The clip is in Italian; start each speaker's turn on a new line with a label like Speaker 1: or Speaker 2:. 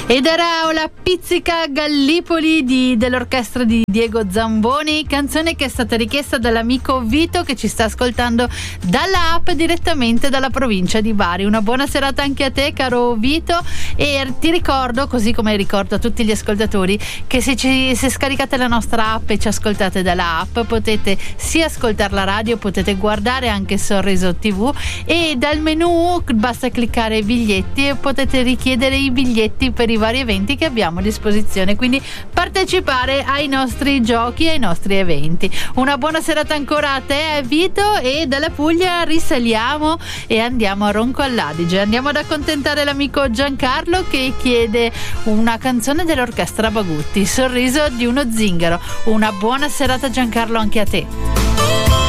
Speaker 1: Ed era la pizzica Gallipoli dell'orchestra di Diego Zamboni, canzone che è stata richiesta dall'amico Vito che ci sta ascoltando dalla app direttamente dalla provincia di Bari. Una buona serata anche a te, caro Vito, e ti ricordo, così come ricordo a tutti gli ascoltatori, che se scaricate la nostra app e ci ascoltate dalla app potete sia ascoltare la radio, potete guardare anche Sorriso TV e dal menu basta cliccare biglietti e potete richiedere i biglietti per i vari eventi che abbiamo a disposizione, quindi partecipare ai nostri giochi, ai nostri eventi. Una buona serata ancora a te, Vito, e dalla Puglia risaliamo e andiamo a Ronco all'Adige, andiamo ad accontentare l'amico Giancarlo che chiede una canzone dell'orchestra Bagutti, Sorriso di uno zingaro. Una buona serata, Giancarlo, anche a te.